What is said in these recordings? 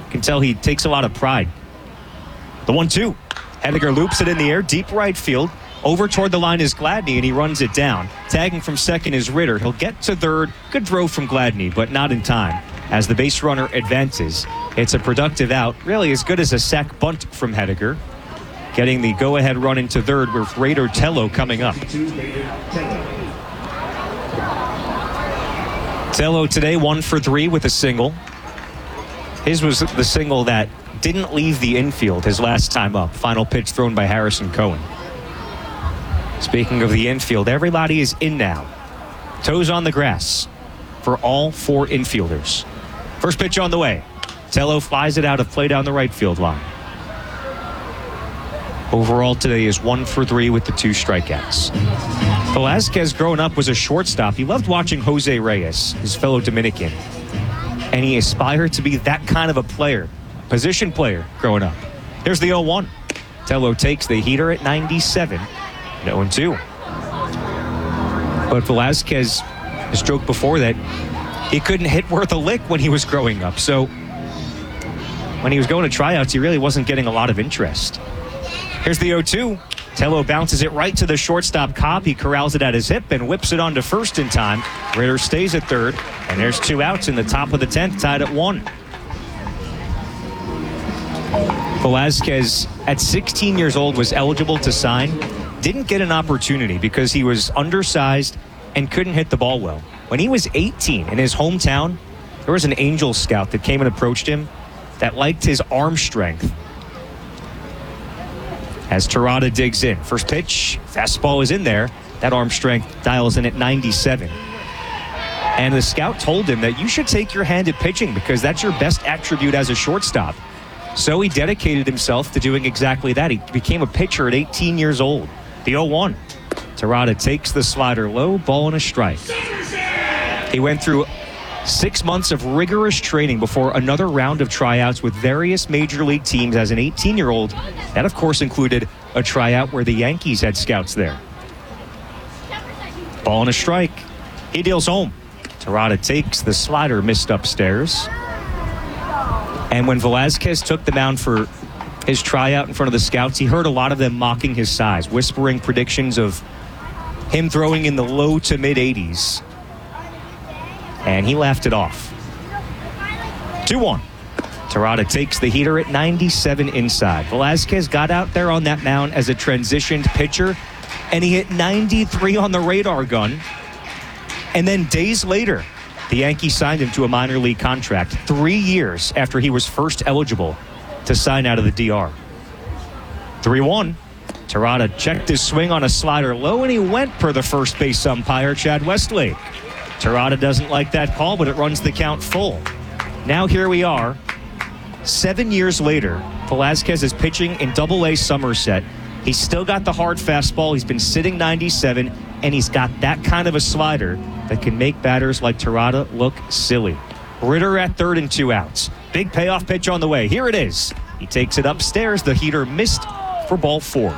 You can tell he takes a lot of pride. The 1-2. Hediger loops it in the air, deep right field. Over toward the line is Gladney, and he runs it down. Tagging from second is Ritter. He'll get to third. Good throw from Gladney, but not in time. As the base runner advances, it's a productive out, really as good as a sac bunt from Hediger. Getting the go-ahead run into third with Raider Tello coming up. Tello today 1 for 3 with a single. His was the single that didn't leave the infield his last time up. Final pitch thrown by Harrison Cohen. Speaking of the infield, everybody is in now. Toes on the grass for all 4 infielders. First pitch on the way. Tello flies it out of play down the right field line. Overall today is 1 for 3 with the 2 strikeouts. Velasquez growing up was a shortstop. He loved watching Jose Reyes, his fellow Dominican. And he aspired to be that kind of a player, position player growing up. Here's the 0-1. Tello takes the heater at 97. 0-2. But Velasquez has joked before that he couldn't hit worth a lick when he was growing up. So when he was going to tryouts, he really wasn't getting a lot of interest. Here's the 0-2. Tello bounces it right to the shortstop Cobb. He corrals it at his hip and whips it onto first in time. Ritter stays at third, and there's 2 outs in the top of the 10th, tied at 1. Velasquez, at 16 years old, was eligible to sign. Didn't get an opportunity because he was undersized and couldn't hit the ball well. When he was 18 in his hometown, there was an Angel scout that came and approached him that liked his arm strength. As Terada digs in. First pitch, fastball is in there. That arm strength dials in at 97. And the scout told him that you should take your hand at pitching because that's your best attribute as a shortstop. So he dedicated himself to doing exactly that. He became a pitcher at 18 years old. The 0-1. Terada takes the slider low, ball and a strike. He went through 6 months of rigorous training before another round of tryouts with various major league teams as an 18-year-old. That, of course, included a tryout where the Yankees had scouts there. Ball and a strike. He deals home. Terada takes the slider, missed upstairs. And when Velasquez took the mound for his tryout in front of the scouts, he heard a lot of them mocking his size, whispering predictions of him throwing in the low to mid 80s. And he laughed it off. 2-1. Terada takes the heater at 97 inside. Velasquez got out there on that mound as a transitioned pitcher, and he hit 93 on the radar gun. And then days later, the Yankees signed him to a minor league contract 3 years after he was first eligible to sign out of the DR. 3-1. Terada checked his swing on a slider low, and he went per the first base umpire, Chad Westlake. Terada doesn't like that call, but it runs the count full. Now here we are. 7 years later, Velasquez is pitching in Double-A Somerset. He's still got the hard fastball. He's been sitting 97, and he's got that kind of a slider that can make batters like Terada look silly. Ritter at third and 2 outs. Big payoff pitch on the way. Here it is. He takes it upstairs. The heater missed for ball 4.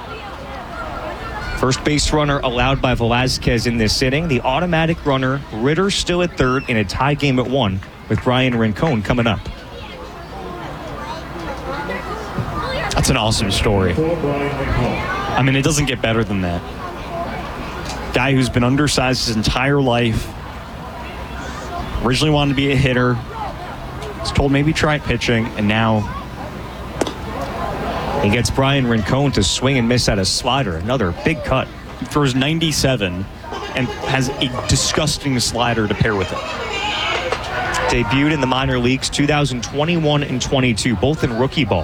First base runner allowed by Velasquez in this inning. The automatic runner, Ritter, still at third in a tie game at 1 with Brian Rincon coming up. That's an awesome story. I mean, it doesn't get better than that. Guy who's been undersized his entire life. Originally wanted to be a hitter. Was told maybe try pitching, and now he gets Brian Rincon to swing and miss at a slider. Another big cut. He throws 97 and has a disgusting slider to pair with it. Debuted in the minor leagues 2021 and 22, both in rookie ball.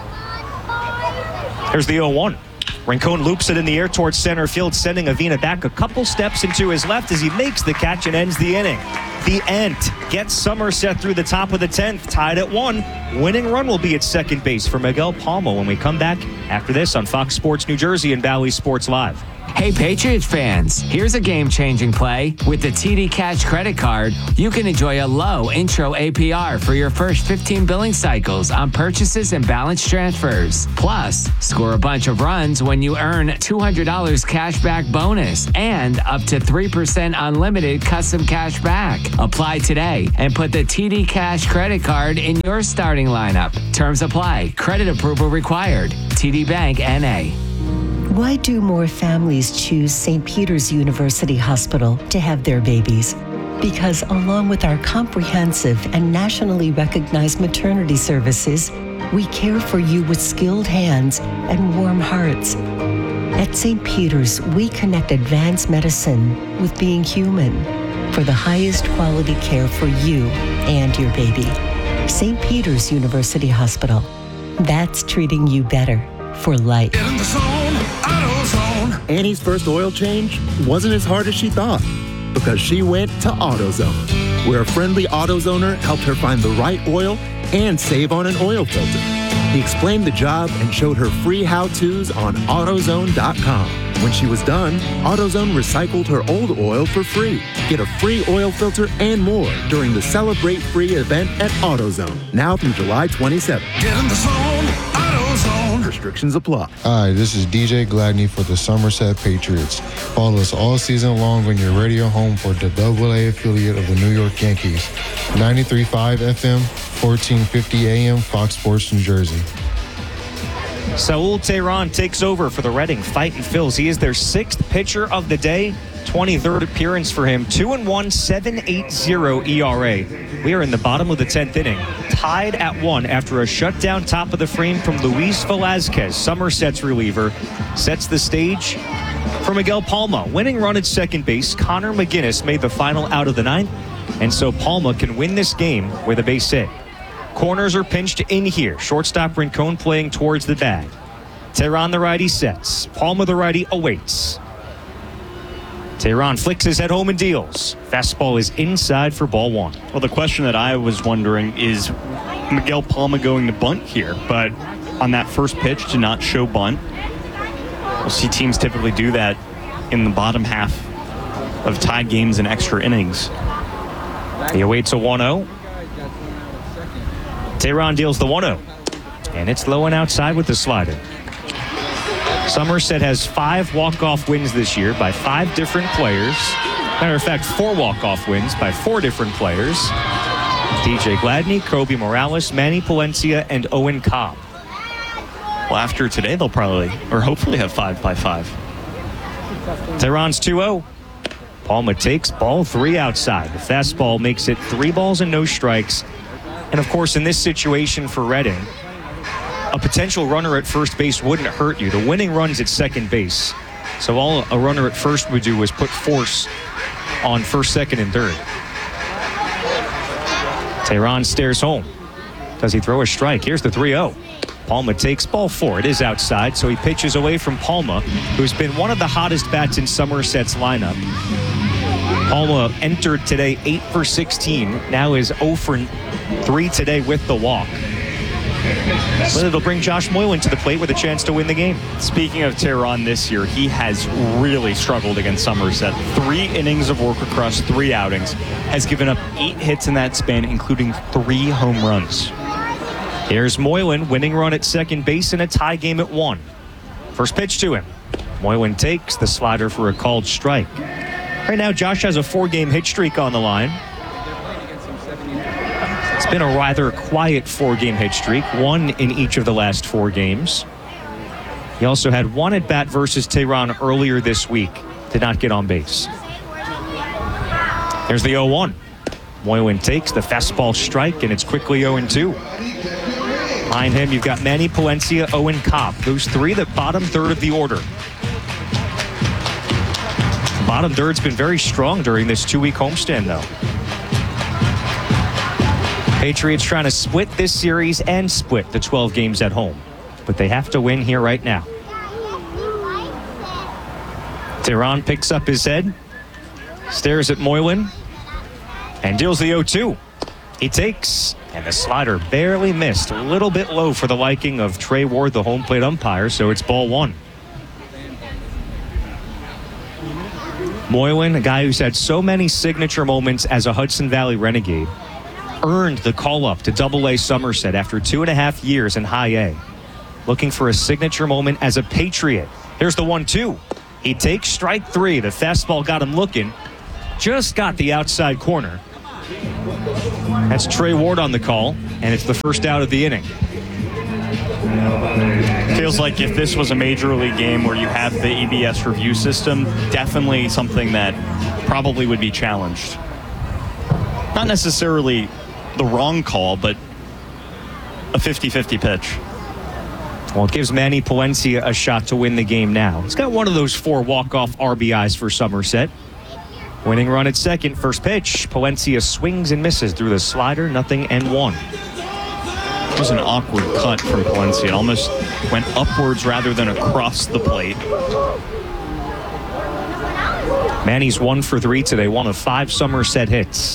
Here's the 0-1. Rincon loops it in the air towards center field, sending Avina back a couple steps into his left as he makes the catch and ends the inning. The Ent gets Somerset through the top of the 10th, tied at 1. Winning run will be at second base for Miguel Palma when we come back after this on Fox Sports New Jersey and Bally Sports Live. Hey, Patriots fans, here's a game-changing play. With the TD Cash credit card, you can enjoy a low intro APR for your first 15 billing cycles on purchases and balance transfers. Plus, score a bunch of runs when you earn $200 cash back bonus and up to 3% unlimited custom cash back. Apply today and put the TD Cash credit card in your starting lineup. Terms apply. Credit approval required. TD Bank, N.A. Why do more families choose St. Peter's University Hospital to have their babies? Because along with our comprehensive and nationally recognized maternity services, we care for you with skilled hands and warm hearts. At St. Peter's, we connect advanced medicine with being human for the highest quality care for you and your baby. St. Peter's University Hospital. That's treating you better for life. In the zone, AutoZone. Annie's first oil change wasn't as hard as she thought because she went to AutoZone, where a friendly AutoZoner helped her find the right oil and save on an oil filter. He explained the job and showed her free how-tos on AutoZone.com. When she was done, AutoZone recycled her old oil for free. Get a free oil filter and more during the Celebrate Free event at AutoZone, now through July 27th. Get in the zone, AutoZone. Restrictions apply. Hi, this is DJ Gladney for the Somerset Patriots. Follow us all season long on your radio home for the AA affiliate of the New York Yankees. 93.5 FM, 1450 AM, Fox Sports, New Jersey. Saul Tehran takes over for the Reading Fighting Phils. He is their 6th pitcher of the day. 23rd appearance for him. 2-1, 7.80 ERA. We are in the bottom of the 10th inning. Tied at 1 after a shutdown top of the frame from Luis Velazquez. Somerset's reliever sets the stage for Miguel Palma. Winning run at second base. Connor McGinnis made the final out of the 9th. And so Palma can win this game with a base hit. Corners are pinched in here. Shortstop Rincon playing towards the bag. Tehran the righty sets. Palma the righty awaits. Tehran flicks his head home and deals. Fastball is inside for ball 1. Well, the question that I was wondering is Miguel Palma going to bunt here, but on that first pitch to not show bunt. We'll see teams typically do that in the bottom half of tied games and extra innings. He awaits a 1-0. Tehran deals the 1-0. And it's low and outside with the slider. Somerset has 5 walk-off wins this year by 5 different players. Matter of fact, 4 walk-off wins by 4 different players. DJ Gladney, Kobe Morales, Manny Palencia, and Owen Cobb. Well, after today, they'll probably, or hopefully, have 5 by 5. Tehran's 2-0. Palma takes ball 3 outside. The fastball makes it 3 balls and no strikes. And of course, in this situation for Reading, a potential runner at first base wouldn't hurt you. The winning run's at second base. So all a runner at first would do was put force on first, second, and third. Tehran stares home. Does he throw a strike? Here's the 3-0. Palma takes ball 4. It is outside, so he pitches away from Palma, who's been one of the hottest bats in Somerset's lineup. Palma entered today 8 for 16. Now is 0 for 3 today with the walk. But it'll bring Josh Moylan to the plate with a chance to win the game. Speaking of Tehran this year, he has really struggled against Somerset. 3 innings of work across 3 outings. Has given up 8 hits in that span, including 3 home runs. Here's Moylan, winning run at second base in a tie game at 1. First pitch to him. Moylan takes the slider for a called strike. Right now, Josh has a 4-game hit streak on the line. It's been a rather quiet 4-game hit streak, 1 in each of the last 4 games. He also had 1 at bat versus Tehran earlier this week. Did not get on base. There's the 0-1. Moylan takes the fastball strike, and it's quickly 0-2. Behind him, you've got Manny Palencia, Owen Cobb. Those 3, the bottom third of the order. The bottom third's been very strong during this 2-week homestand, though. Patriots trying to split this series and split the 12 games at home. But they have to win here right now. Tehran picks up his head, stares at Moylan, and deals the 0-2. He takes, and the slider barely missed. A little bit low for the liking of Trey Ward, the home plate umpire, so it's ball 1. Moylan, a guy who's had so many signature moments as a Hudson Valley Renegade, earned the call-up to AA Somerset after 2.5 years in High A. Looking for a signature moment as a Patriot. Here's the 1-2. He takes strike 3. The fastball got him looking. Just got the outside corner. That's Trey Ward on the call, and it's the first out of the inning. Feels like if this was a major league game where you have the EBS review system, definitely something that probably would be challenged. Not necessarily the wrong call, but a 50-50 pitch. Well, it gives Manny Palencia a shot to win the game now. He's got one of those 4 walk-off RBIs for Somerset. Winning run at second, first pitch. Palencia swings and misses through the slider, 0-1. It was an awkward cut from Palencia. It almost went upwards rather than across the plate. Manny's 1 for 3 today, 1 of 5 Somerset hits.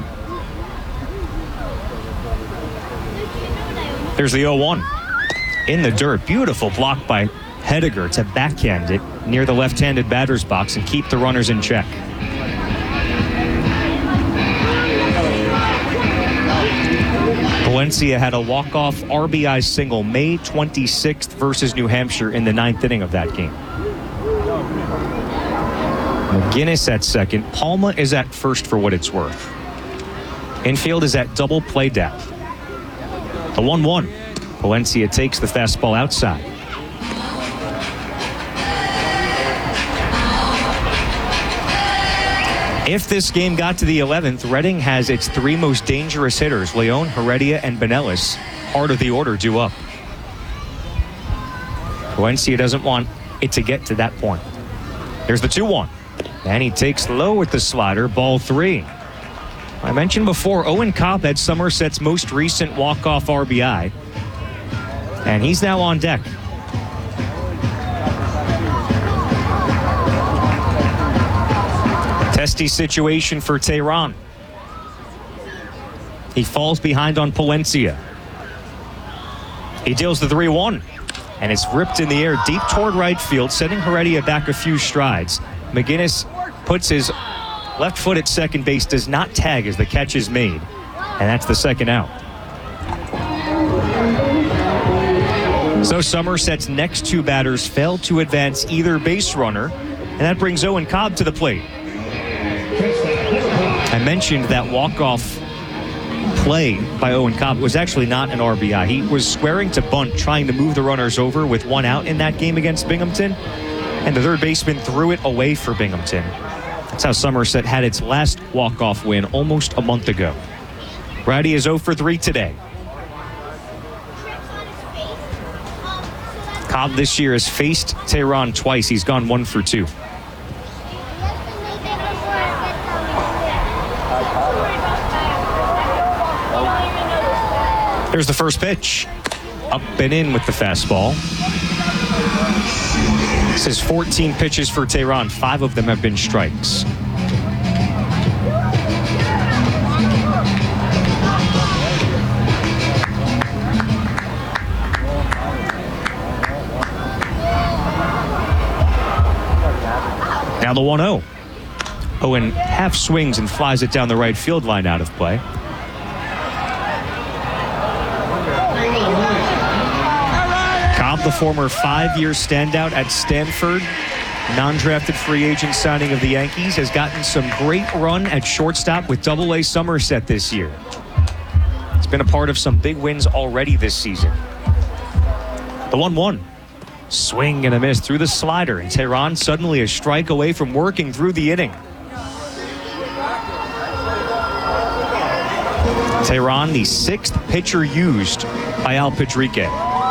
There's the 0-1. In the dirt, beautiful block by Hediger to backhand it near the left-handed batter's box and keep the runners in check. Palencia had a walk-off RBI single May 26th versus New Hampshire in the 9th inning of that game. McGinnis at second. Palma is at first for what it's worth. Infield is at double play depth. The 1-1. Palencia takes the fastball outside. If this game got to the 11th, Reading has its 3 most dangerous hitters, Leon, Heredia, and Benelis, part of the order due up. Palencia doesn't want it to get to that point. Here's the 2-1. And he takes low with the slider, ball 3. I mentioned before, Owen Cobb had Somerset's most recent walk-off RBI. And he's now on deck. Testy situation for Tehran. He falls behind on Palencia. He deals the 3-1. And it's ripped in the air deep toward right field, sending Heredia back a few strides. McGinnis puts his left foot at second base, does not tag as the catch is made. And that's the second out. So Somerset's next 2 batters failed to advance either base runner, and that brings Owen Cobb to the plate. I mentioned that walk-off play by Owen Cobb was actually not an RBI. He was squaring to bunt, trying to move the runners over with 1 out in that game against Binghamton, and the third baseman threw it away for Binghamton. That's how Somerset had its last walk-off win almost a month ago. Rowdy is 0 for 3 today. Cobb this year has faced Tehran twice. He's gone 1 for 2. Here's the first pitch. Up and in with the fastball. This is 14 pitches for Tehran. 5 of them have been strikes. Now the 1-0. Owen half swings and flies it down the right field line out of play. Cobb, the former 5-year standout at Stanford, non-drafted free agent signing of the Yankees, has gotten some great run at shortstop with Double-A Somerset this year. He's been a part of some big wins already this season. The 1-1. Swing and a miss through the slider, and Tehran suddenly a strike away from working through the inning. Tehran, the 6th pitcher used by Al Pedrique.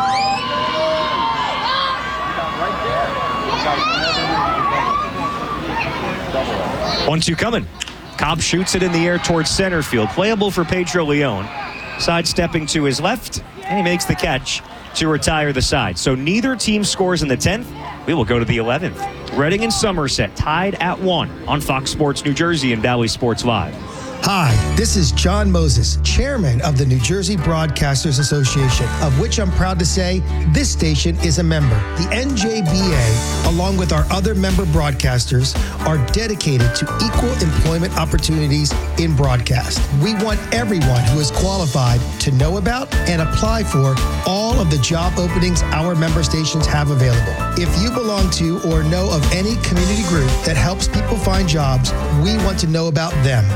1-2 coming. Cobb shoots it in the air towards center field. Playable for Pedro Leon. Sidestepping to his left, and he makes the catch to retire the side. So neither team scores in the 10th. We will go to the 11th. Reading and Somerset tied at 1 on Fox Sports New Jersey and Valley Sports Live. Hi, this is John Moses, chairman of the New Jersey Broadcasters Association, of which I'm proud to say this station is a member. The NJBA, along with our other member broadcasters, are dedicated to equal employment opportunities in broadcast. We want everyone who is qualified to know about and apply for all of the job openings our member stations have available. If you belong to or know of any community group that helps people find jobs, we want to know about them so that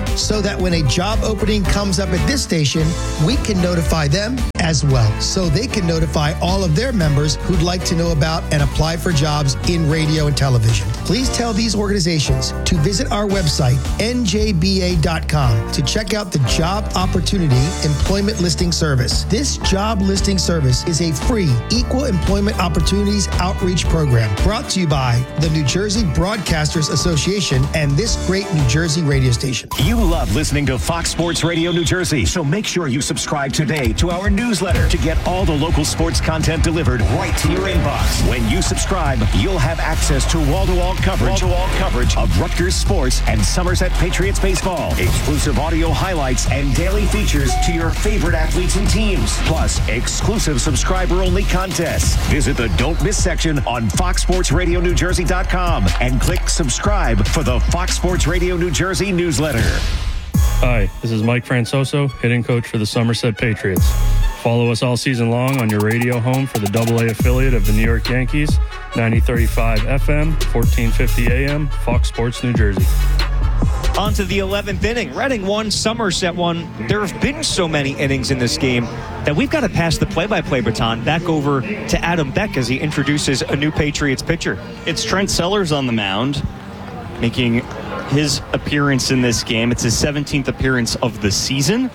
that when a job opening comes up at this station, we can notify them as well, so they can notify all of their members who'd like to know about and apply for jobs in radio and television. Please tell these organizations to visit our website, njba.com, to check out the Job Opportunity Employment Listing Service. This job listing service is a free Equal Employment Opportunities Outreach Program brought to you by the New Jersey Broadcasters Association and this great New Jersey radio station. You love listening to Fox Sports Radio New Jersey, so make sure you subscribe today to our newsletter to get all the local sports content delivered right to your inbox. When you subscribe, you'll have access to wall-to-wall coverage of Rutgers sports and Somerset Patriots baseball, exclusive audio highlights, and daily features to your favorite athletes and teams, plus exclusive subscriber-only contests. Visit the Don't Miss section on FoxSportsRadioNewJersey.com and click subscribe for the Fox Sports Radio New Jersey newsletter. Hi, this is Mike Francoso, hitting coach for the Somerset Patriots. Follow us all season long on your radio home for the AA affiliate of the New York Yankees, 9035 FM, 1450 AM, Fox Sports New Jersey. On to the 11th inning. Reading 1, Somerset 1. There have been so many innings in this game that we've got to pass the play-by-play baton back over to Adam Beck as he introduces a new Patriots pitcher. It's Trent Sellers on the mound, making his appearance in this game. It's his 17th appearance of the season.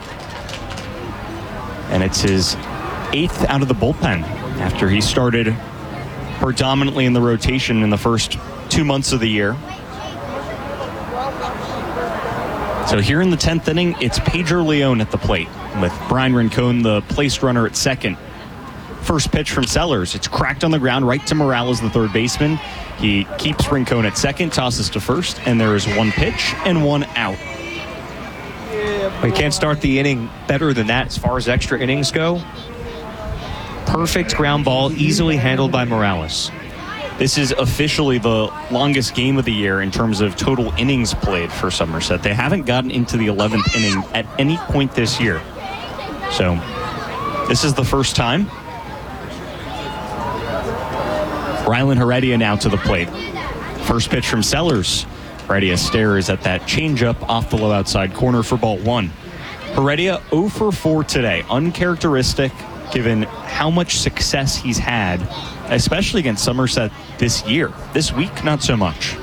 And it's his 8th out of the bullpen after he started predominantly in the rotation in the first 2 months of the year. So here in the 10th inning, it's Pedro Leon at the plate with Brian Rincon, the place runner, at second. First pitch from Sellers. It's cracked on the ground right to Morales, the third baseman. He keeps Rincon at second, tosses to first, and there is one pitch and one out. We can't start the inning better than that as far as extra innings go. Perfect ground ball, easily handled by Morales. This is officially the longest game of the year in terms of total innings played for Somerset. They haven't gotten into the 11th inning at any point this year. So this is the first time. Rylan Heredia now to the plate. First pitch from Sellers. Heredia stares at that changeup off the low outside corner for ball 1. Heredia 0 for 4 today. Uncharacteristic given how much success he's had, especially against Somerset this year. This week, not so much.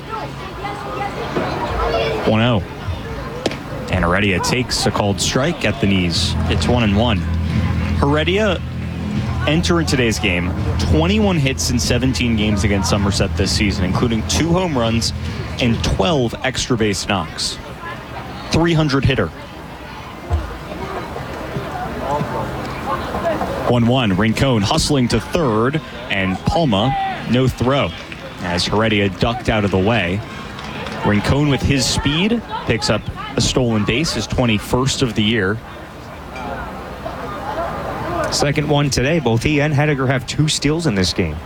1-0. And Heredia takes a called strike at the knees. It's 1-1. Heredia entering today's game 21 hits in 17 games against Somerset this season, including 2 home runs and 12 extra base knocks. 300 hitter. 1-1. Rincon hustling to third, and Palma, no throw, as Heredia ducked out of the way. Rincon with his speed picks up a stolen base, his 21st of the year. Second one today. Both he and Hediger have 2 steals in this game.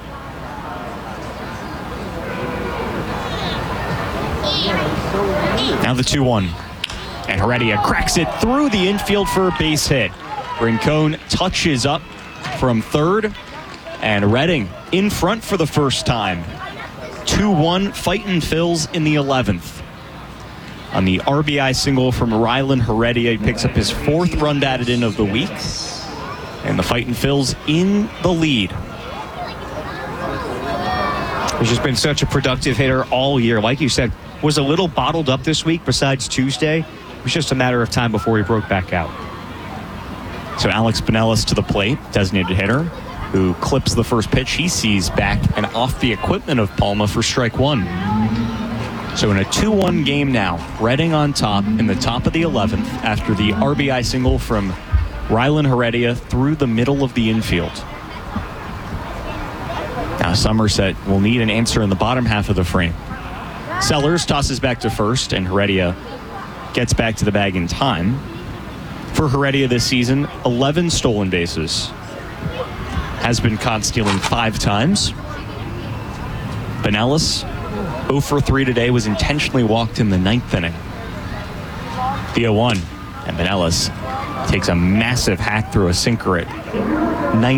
Now the 2-1. And Heredia cracks it through the infield for a base hit. Rincon touches up from third, and Reading in front for the first time. 2-1, fighting Phils in the 11th. On the RBI single from Rylan Heredia, he picks up his 4th run batted in of the week. And the fighting Phils in the lead. He's just been such a productive hitter all year. Like you said, was a little bottled up this week besides Tuesday. It was just a matter of time before he broke back out. So Alex Pinellas to the plate, designated hitter, who clips the first pitch he sees back and off the equipment of Palma for strike 1. So in a 2-1 game now, Reading on top in the top of the 11th after the RBI single from Rylan Heredia through the middle of the infield. Now Somerset will need an answer in the bottom half of the frame. Sellers tosses back to first, and Heredia gets back to the bag in time. For Heredia this season, 11 stolen bases. Has been caught stealing 5 times. Pinellas, 0 for 3 today, was intentionally walked in the 9th inning. The 0-1, and Pinellas takes a massive hack through a sinker at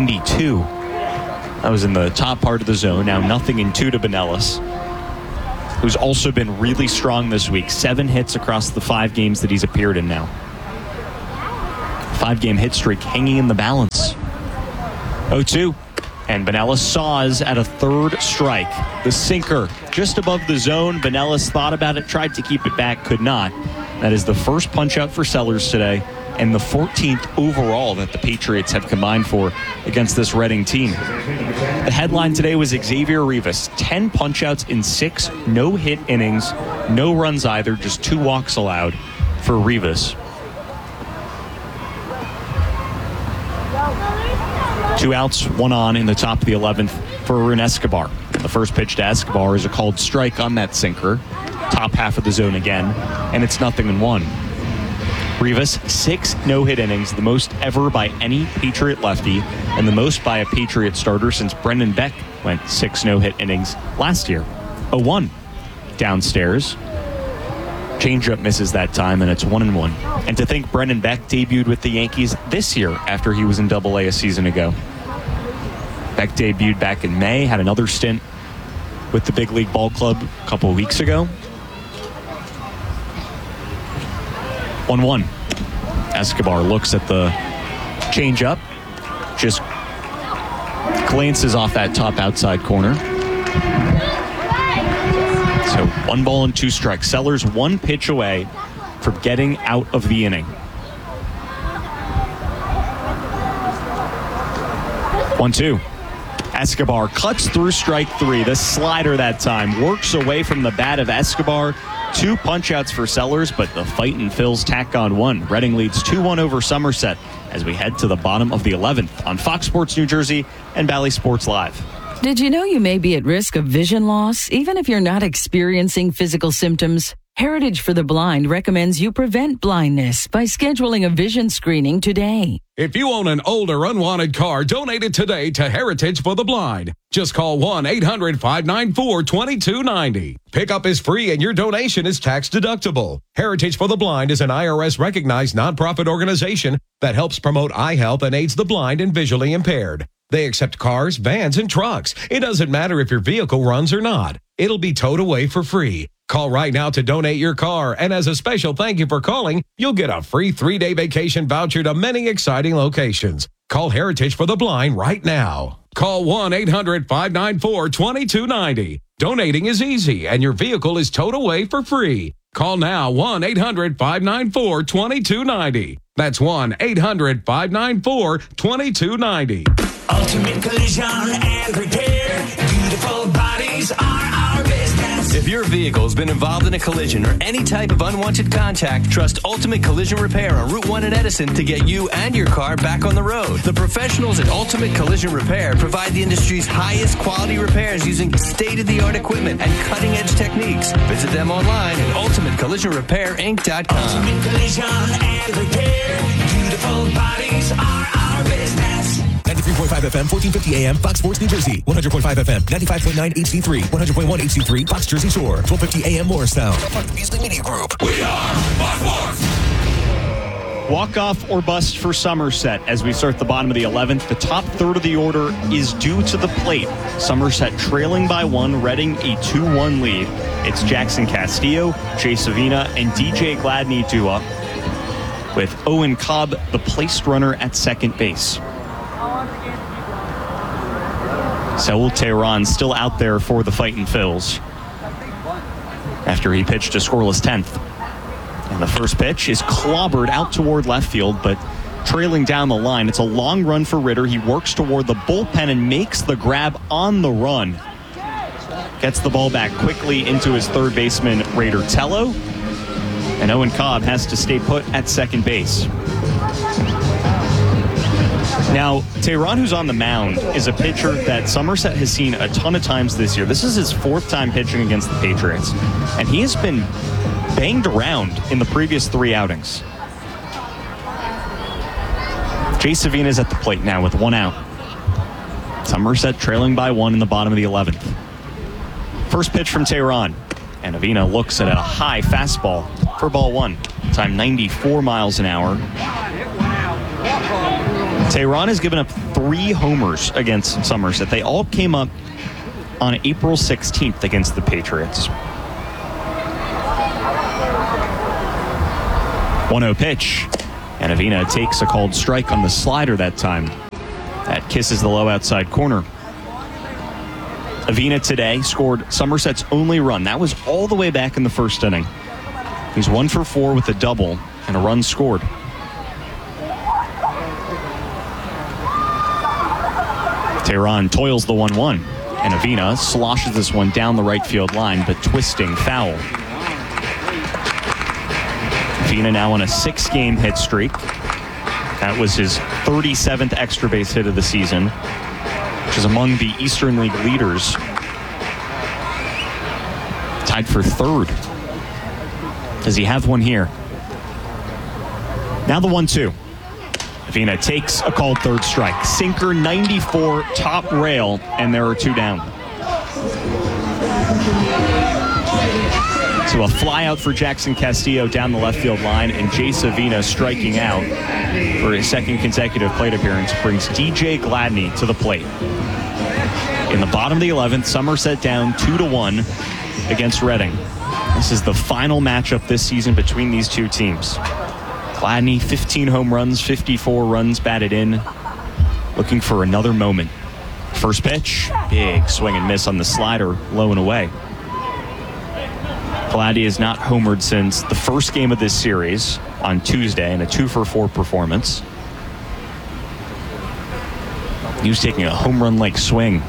92. That was in the top part of the zone. Now 0-2 to Pinellas. who's also been really strong this week. 7 hits across the 5 games that he's appeared in now. 5-game hit streak hanging in the balance. 0-2. And Binelas saws at a third strike. The sinker just above the zone. Binelas thought about it, tried to keep it back, could not. That is the first punch out for Sellers today and the 14th overall that the Patriots have combined for against this Reading team. The headline today was Xavier Rivas. 10 punch outs in 6 no-hit innings. No runs either, just 2 walks allowed for Rivas. 2 outs, 1 on in the top of the 11th for Arun Escobar. The first pitch to Escobar is a called strike on that sinker. Top half of the zone again, and it's 0-1. Rivas, 6 no-hit innings, the most ever by any Patriot lefty, and the most by a Patriot starter since Brendan Beck went 6 no-hit innings last year. 0-1 downstairs. Changeup misses that time, and it's 1-1. And to think Brendan Beck debuted with the Yankees this year after he was in Double-A a season ago. Beck debuted back in May, had another stint with the Big League Ball Club a couple of weeks ago. 1-1. Escobar looks at the changeup, just glances off that top outside corner. So 1 ball and 2 strikes. Sellers 1 pitch away from getting out of the inning. 1-2. Escobar cuts through strike 3. The slider that time works away from the bat of Escobar. 2 punch outs for Sellers, but the Fightin' Phils tack on 1. Reading leads 2-1 over Somerset as we head to the bottom of the 11th on Fox Sports New Jersey and Bally Sports Live. Did you know you may be at risk of vision loss even if you're not experiencing physical symptoms? Heritage for the Blind recommends you prevent blindness by scheduling a vision screening today. If you own an old or unwanted car, donate it today to Heritage for the Blind. Just call 1-800-594-2290. Pickup is free and your donation is tax deductible. Heritage for the Blind is an IRS-recognized nonprofit organization that helps promote eye health and aids the blind and visually impaired. They accept cars, vans, and trucks. It doesn't matter if your vehicle runs or not. It'll be towed away for free. Call right now to donate your car, and as a special thank you for calling, you'll get a free 3-day vacation voucher to many exciting locations. Call Heritage for the Blind right now. Call 1-800-594-2290. Donating is easy, and your vehicle is towed away for free. Call now 1-800-594-2290. That's 1-800-594-2290. Ultimate Collision and Repair. Beautiful bodies are our business. If your vehicle's been involved in a collision or any type of unwanted contact, trust Ultimate Collision Repair on Route 1 in Edison to get you and your car back on the road. The professionals at Ultimate Collision Repair provide the industry's highest quality repairs using state-of-the-art equipment and cutting-edge techniques. Visit them online at ultimatecollisionrepairinc.com. Ultimate Collision and Repair. Beautiful bodies are our business. 93.5 FM, 1450 AM, Fox Sports New Jersey. 100.5 FM, 95.9 HD3, 100.1 HD3, Fox Jersey Shore. 1250 AM Morristown. Part of the Beasley Media Group. We are Fox Sports. Walk-off or bust for Somerset as we start the bottom of the 11th. The top third of the order is due to the plate. Somerset trailing by 1, Reading a 2-1 lead. It's Jackson Castillo, Jay Savina, and DJ Gladney due up, with Owen Cobb, the placed runner at second base. Saul Tehran still out there for the Fightin' Phils after he pitched a scoreless 10th. And the first pitch is clobbered out toward left field, but trailing down the line. It's a long run for Ritter. He works toward the bullpen and makes the grab on the run. Gets the ball back quickly into his third baseman, Raider Tello. And Owen Cobb has to stay put at second base. Now, Tehran, who's on the mound, is a pitcher that Somerset has seen a ton of times this year. This is his 4th time pitching against the Patriots, and he has been banged around in the previous 3 outings. Jay Savina is at the plate now with 1 out. Somerset trailing by 1 in the bottom of the 11th. First pitch from Tehran, and Avina looks at a high fastball for ball 1. Time 94 miles an hour. Tehran has given up 3 homers against Somerset. They all came up on April 16th against the Patriots. 1-0 pitch. And Avina takes a called strike on the slider that time. That kisses the low outside corner. Avina today scored Somerset's only run. That was all the way back in the first inning. He's 1 for 4 with a double and a run scored. Tehran toils the 1-1, and Avina sloshes this one down the right field line, but twisting foul. Avina now on a 6-game hit streak. That was his 37th extra base hit of the season, which is among the Eastern League leaders. Tied for 3rd. Does he have one here? Now the 1-2. Avina takes a called 3rd strike. Sinker 94, top rail, and there are 2 down. So a fly out for Jackson Castillo down the left field line, and Jace Avina striking out for his 2nd consecutive plate appearance brings DJ Gladney to the plate. In the bottom of the 11th, Somerset down 2-1 against Reading. This is the final matchup this season between these two teams. Gladney, 15 home runs, 54 runs batted in, looking for another moment. First pitch, big swing and miss on the slider, low and away. Gladney has not homered since the first game of this series on Tuesday in a 2 for 4 performance. He was taking a home run-like swing.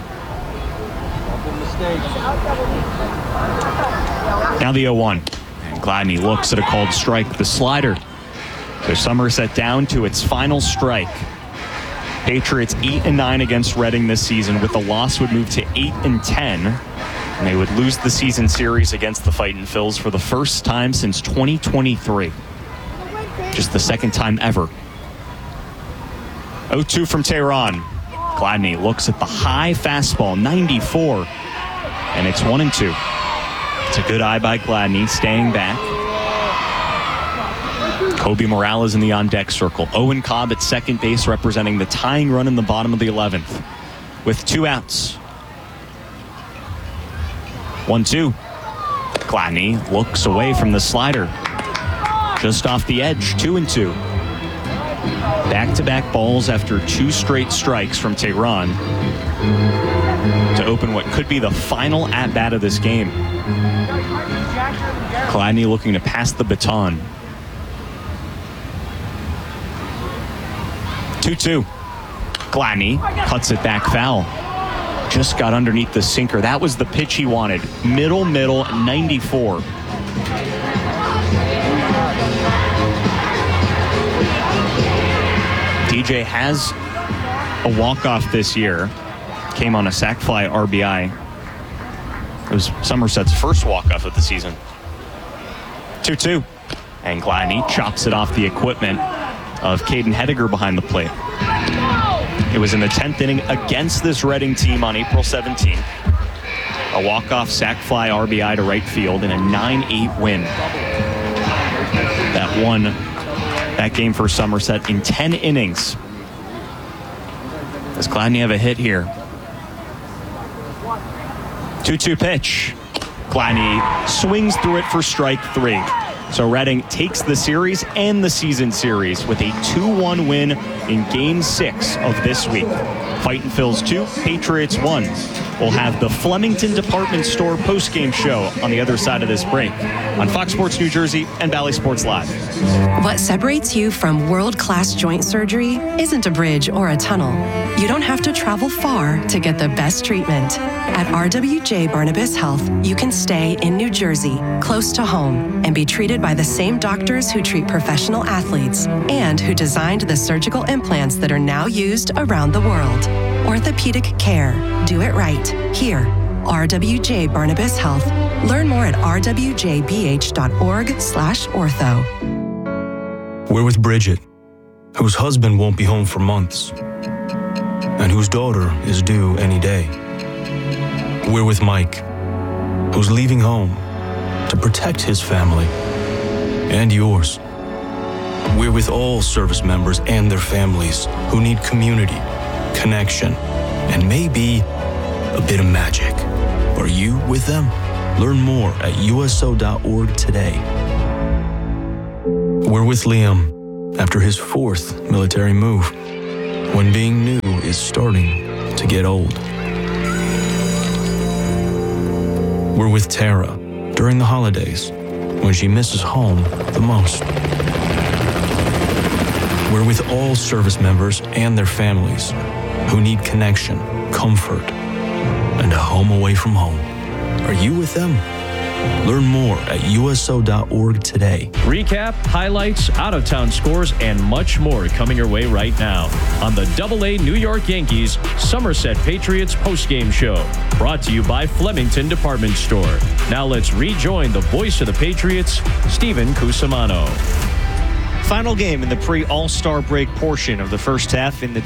Now the 0-1. And Gladney looks at a called strike, the slider. So Somerset down to its final strike. Patriots 8-9 against Reading this season. With the loss would move to 8-10. And they would lose the season series against the Fightin' Phils for the first time since 2023. Just the 2nd time ever. 0-2 from Tehran. Gladney looks at the high fastball, 94. And it's 1-2. It's a good eye by Gladney, staying back. Kobe Morales in the on-deck circle. Owen Cobb at second base, representing the tying run in the bottom of the 11th. With 2 outs. 1-2. Gladney looks away from the slider. Just off the edge, 2-2. Back-to-back balls after 2 straight strikes from Tehran to open what could be the final at-bat of this game. Gladney looking to pass the baton. 2-2. Gladney cuts it back foul. Just got underneath the sinker. That was the pitch he wanted. Middle, 94. DJ has a walk-off this year. Came on a sac fly RBI. It was Somerset's first walk-off of the season. 2-2. And Gladney chops it off the equipment of Caden Hediger behind the plate. It was in the 10th inning against this Reading team on April 17th. A walk-off sac fly RBI to right field in a 9-8 win. That won that game for Somerset in 10 innings. Does Gladney have a hit here? 2-2 pitch. Gladney swings through it for strike 3. So Reading takes the series and the season series with a 2-1 win in Game 6 of this week. Fightin' Phils 2, Patriots 1. We'll have the Flemington Department Store post-game show on the other side of this break on Fox Sports New Jersey and Bally Sports Live. What separates you from world-class joint surgery isn't a bridge or a tunnel. You don't have to travel far to get the best treatment. At RWJ Barnabas Health, you can stay in New Jersey, close to home, and be treated by the same doctors who treat professional athletes and who designed the surgical implants that are now used around the world. Orthopedic care. Do it right. Here. RWJ Barnabas Health. Learn more at rwjbh.org/ortho. We're with Bridget, whose husband won't be home for months, and whose daughter is due any day. We're with Mike, who's leaving home to protect his family and yours. We're with all service members and their families who need community, connection, and maybe a bit of magic. Are you with them? Learn more at uso.org today. We're with Liam after his 4th military move, when being new is starting to get old. We're with Tara during the holidays, when she misses home the most. We're with all service members and their families who need connection, comfort, and a home away from home. Are you with them? Learn more at USO.org today. Recap, highlights, out-of-town scores, and much more coming your way right now on the AA New York Yankees Somerset Patriots postgame show. Brought to you by Flemington Department Store. Now let's rejoin the voice of the Patriots, Steven Cusimano. Final game in the pre-All-Star break portion of the first half in the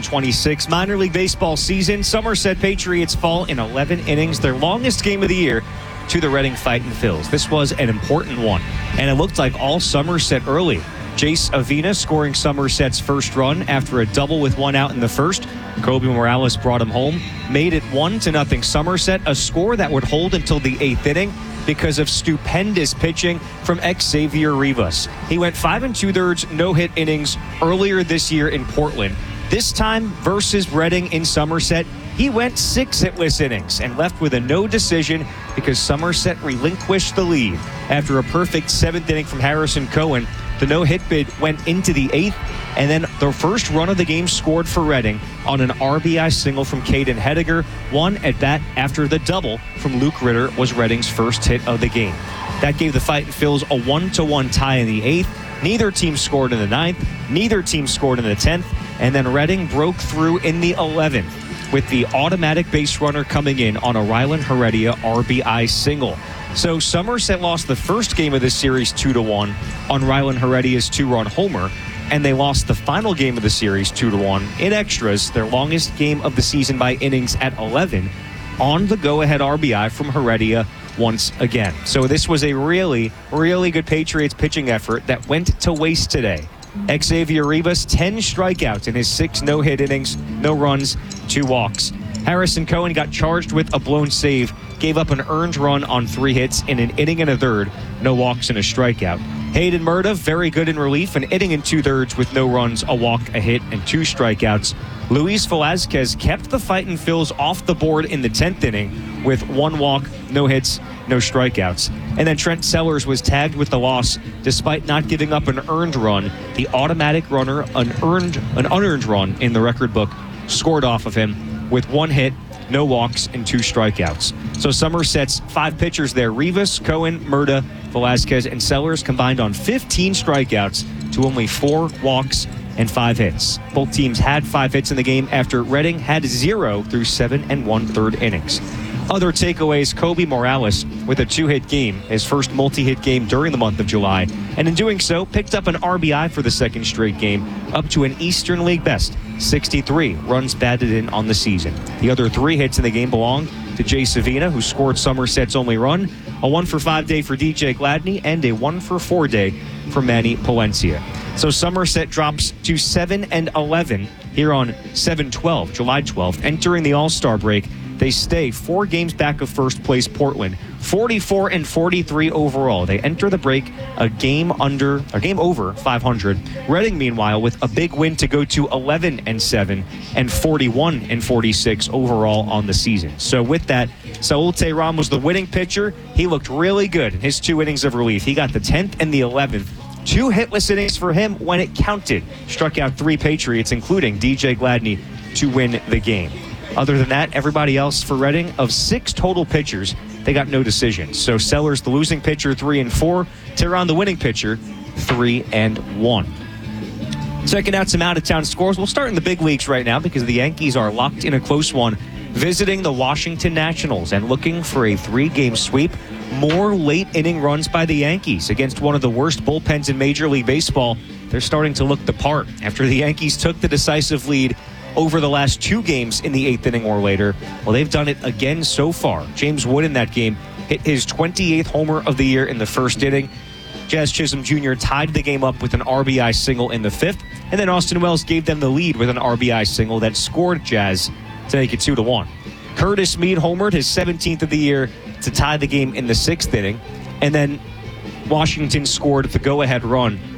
2026 minor league baseball season. Somerset Patriots fall in 11 innings, their longest game of the year, to the Reading Fightin' Phils. This was an important one, and it looked like all Somerset early. Jace Avina scoring Somerset's first run after a double with one out in the first. Kobe Morales brought him home, made it 1-0 Somerset, a score that would hold until the 8th inning because of stupendous pitching from Xavier Rivas. He went 5 2/3 no-hit innings earlier this year in Portland. This time versus Reading in Somerset, he went 6 hitless innings and left with a no decision because Somerset relinquished the lead. After a perfect 7th inning from Harrison Cohen, the no-hit bid went into the 8th, and then the first run of the game scored for Reading on an RBI single from Caden Hediger. One at bat after the double from Luke Ritter was Reading's first hit of the game. That gave the Fightin' Phils a 1-1 tie in the 8th. Neither team scored in the 9th. Neither team scored in the 10th. And then Reading broke through in the 11th with the automatic base runner coming in on a Rylan Heredia RBI single. So Somerset lost the first game of this series 2-1 on Rylan Heredia's 2-run homer, and they lost the final game of the series 2-1 in extras, their longest game of the season by innings at 11, on the go-ahead RBI from Heredia once again. So this was a really, really good Patriots pitching effort that went to waste today. Xavier Rivas, 10 strikeouts in his 6 no-hit innings, no runs, 2 walks. Harrison Cohen got charged with a blown save, gave up an earned run on 3 hits in an inning and a third, no walks and a strikeout. Hayden Murta, very good in relief, an inning and 2/3 with no runs, a walk, a hit, and 2 strikeouts. Luis Velazquez kept the Fightin' Phils off the board in the 10th inning with 1 walk, no hits, no strikeouts. And then Trent Sellers was tagged with the loss despite not giving up an earned run. The automatic runner, an unearned run in the record book, scored off of him with 1 hit, no walks, and 2 strikeouts. So Somerset's 5 pitchers there, Rivas, Cohen, Murta, Velazquez, and Sellers combined on 15 strikeouts to only 4 walks and 5 hits. Both teams had 5 hits in the game after Reading had 0 through 7 1/3 innings. Other takeaways, Kobe Morales with a 2-hit game, his first multi-hit game during the month of July, and in doing so, picked up an RBI for the 2nd straight game, up to an Eastern League best, 63 runs batted in on the season. The other 3 hits in the game belonged to Jay Savina, who scored Somerset's only run, a 1-for-5 day for DJ Gladney, and a 1-for-4 day for Manny Palencia. So Somerset drops to 7-11 here on 7/12, July 12th, entering the All-Star break. They stay 4 games back of first place Portland, 44-43 overall. They enter the break a game over 500. Reading, meanwhile, with a big win to go to 11-7 and 41-46 overall on the season. So with that, Saul Tehran was the winning pitcher. He looked really good in his 2 innings of relief. He got the 10th and the 11th. 2 hitless innings for him when it counted. Struck out 3 Patriots, including DJ Gladney, to win the game. Other than that, everybody else for Reading, of 6 total pitchers, they got no decisions. So Sellers, the losing pitcher, 3-4. Tehran, the winning pitcher, 3-1. Checking out some out-of-town scores. We'll start in the big leagues right now because the Yankees are locked in a close one, visiting the Washington Nationals and looking for a 3-game sweep. More late-inning runs by the Yankees against one of the worst bullpens in Major League Baseball. They're starting to look the part after the Yankees took the decisive lead over the last 2 games in the 8th inning or later. Well, they've done it again so far. James Wood in that game hit his 28th homer of the year in the first inning. Jazz Chisholm Jr. tied the game up with an RBI single in the 5th, and then Austin Wells gave them the lead with an RBI single that scored Jazz to make it 2-1. Curtis Mead homered his 17th of the year to tie the game in the 6th inning, and then Washington scored the go-ahead run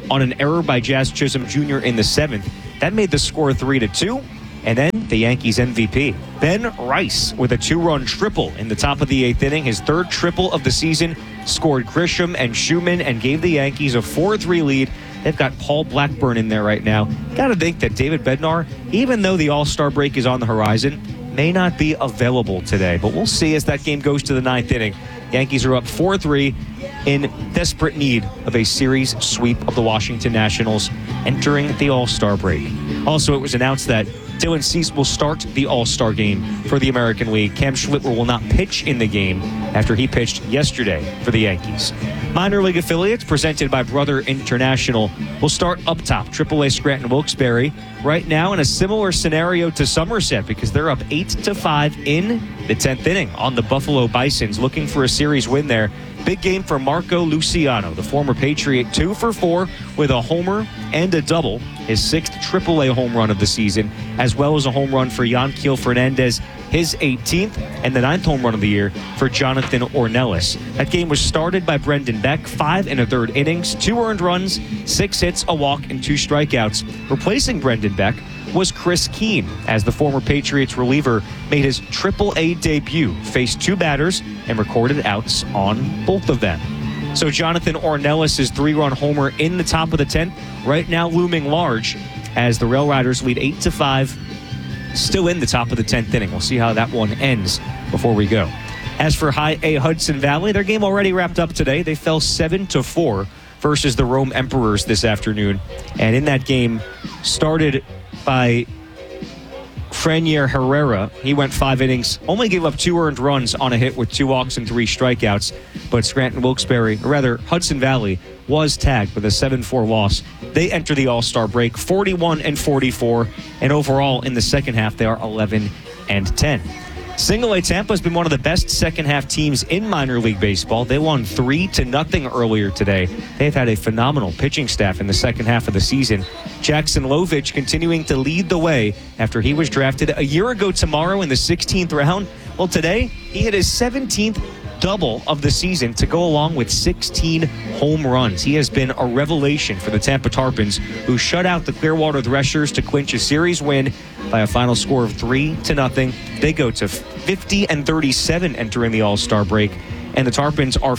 on an error by Jazz Chisholm Jr. in the 7th. That made the score 3-2. And then the Yankees MVP, Ben Rice, with a 2-run triple in the top of the 8th inning. His 3rd triple of the season, scored Grisham and Schumann and gave the Yankees a 4-3 lead. They've got Paul Blackburn in there right now. Got to think that David Bednar, even though the All-Star break is on the horizon, may not be available today. But we'll see as that game goes to the 9th inning. Yankees are up 4-3 in desperate need of a series sweep of the Washington Nationals entering the All-Star break. Also, it was announced that Dylan Cease will start the All-Star game for the American League. Cam Schwitler will not pitch in the game after he pitched yesterday for the Yankees. Minor league affiliates presented by Brother International will start up top. AAA Scranton Wilkes-Barre right now in a similar scenario to Somerset because they're up 8-5 in the 10th inning on the Buffalo Bisons, looking for a series win there. Big game for Marco Luciano, the former Patriot, 2 for 4 with a homer and a double, his 6th AAA home run of the season, as well as a home run for Yanquiel Fernandez, his 18th, and the 9th home run of the year for Jonathan Ornelas. That game was started by Brendan Beck, 5 1/3 innings, 2 earned runs, 6 hits, a walk, and 2 strikeouts. Replacing Brendan Beck was Chris Keene, as the former Patriots reliever made his AAA debut, faced 2 batters, and recorded outs on both of them. So Jonathan Ornelas' 3-run homer in the top of the 10th, right now looming large, as the Rail Riders lead 8-5, still in the top of the 10th inning. We'll see how that one ends before we go. As for High A Hudson Valley, their game already wrapped up today. They fell 7-4 versus the Rome Emperors this afternoon. And in that game, started by Frenier Herrera. He went 5 innings, only gave up 2 earned runs on a hit with 2 walks and 3 strikeouts. But Scranton Wilkes-Barre, or rather Hudson Valley, was tagged with a 7-4 loss. They enter the All-Star break 41-44, and overall in the second half they are 11-10. Single A Tampa has been one of the best second half teams in minor league baseball. They won 3-0 earlier today. They've had a phenomenal pitching staff in the second half of the season. Jackson Lovich continuing to lead the way after he was drafted a year ago tomorrow in the 16th round. Well, today he hit his 17th double of the season to go along with 16 home runs. He has been a revelation for the Tampa Tarpons, who shut out the Clearwater Threshers to clinch a series win by a final score of 3-0. They go to 50-37 entering the All-Star break, and the Tarpons are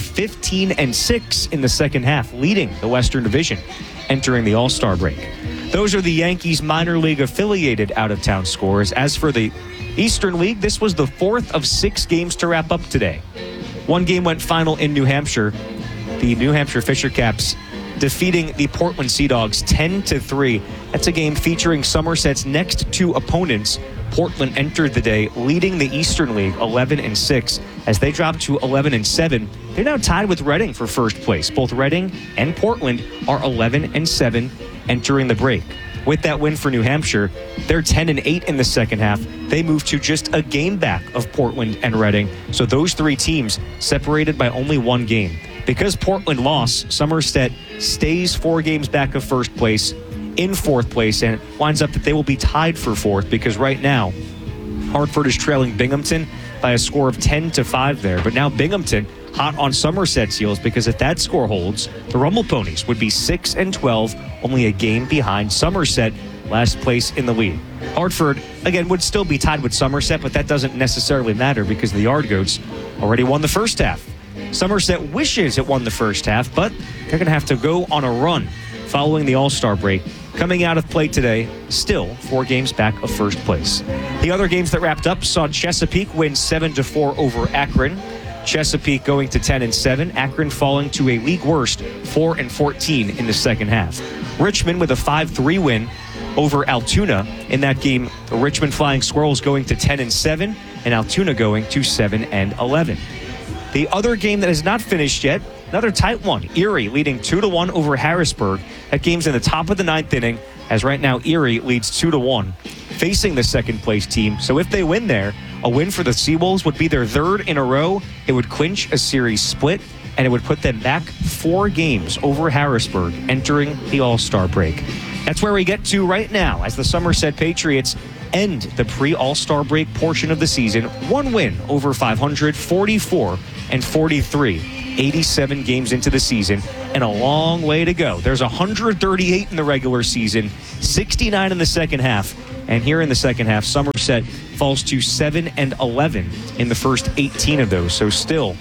15-6 in the second half, leading the Western Division entering the All-Star break. Those are the Yankees minor league affiliated out-of-town scores. As for the Eastern League, this was the 4th of 6 games to wrap up today. One game went final in New Hampshire. The New Hampshire Fisher Caps defeating the Portland Sea Dogs 10-3. That's a game featuring Somerset's next 2 opponents. Portland entered the day leading the Eastern League 11-6. As they dropped to 11-7, they're now tied with Reading for first place. Both Reading and Portland are 11-7 entering the break. With that win for New Hampshire, they're 10-8 in the second half. They move to just a game back of Portland and Reading. So those 3 teams separated by only 1 game. Because Portland lost, Somerset stays 4 games back of first place, in 4th place, and it winds up that they will be tied for 4th because right now Hartford is trailing Binghamton by a score of 10-5 there. But now Binghamton hot on Somerset's heels, because if that score holds, the Rumble Ponies would be 6-12, only a game behind Somerset, last place in the league. Hartford, again, would still be tied with Somerset, but that doesn't necessarily matter because the Yard Goats already won the first half. Somerset wishes it won the first half, but they're going to have to go on a run following the All-Star break. Coming out of play today, still 4 games back of first place. The other games that wrapped up saw Chesapeake win 7-4 over Akron. Chesapeake going to 10-7. Akron falling to a league worst 4-14 in the second half. Richmond with a 5-3 win over Altoona. In that game, the Richmond Flying Squirrels going to 10-7 and Altoona going to 7-11. The other game that has not finished yet, another tight one. Erie leading 2-1 over Harrisburg. That game's in the top of the 9th inning, as right now Erie leads 2-1, facing the second place team. So if they win there, a win for the Seawolves would be their 3rd in a row. It would clinch a series split, and it would put them back 4 games over Harrisburg entering the All-Star break. That's where we get to right now as the Somerset Patriots end the pre-All-Star break portion of the season. 1 win over 500, 44-43 87 games into the season, and a long way to go. There's 138 in the regular season, 69 in the second half, and here in the second half, Somerset falls to 7-11 in the first 18 of those, so still